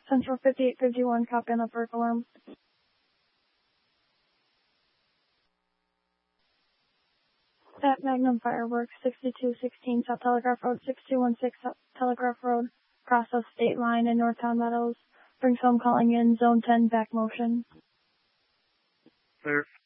Central 5851, copy on the first alarm. At Magnum Fireworks, 6216 South Telegraph Road, 6216 South Telegraph Road, process state line in Northtown Meadows. Brings home calling in zone 10 back motion. Clear.